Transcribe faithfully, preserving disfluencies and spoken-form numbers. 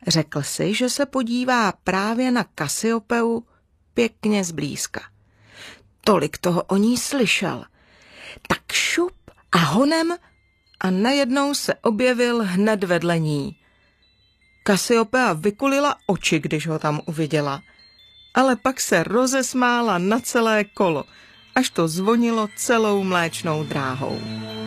Řekl si, že se podívá právě na Kasiopeu pěkně zblízka. Tolik toho o ní slyšel. Tak šup a honem a najednou se objevil hned vedle ní. Kasiopea vykulila oči, když ho tam uviděla, ale pak se rozesmála na celé kolo, až to zvonilo celou Mléčnou dráhou.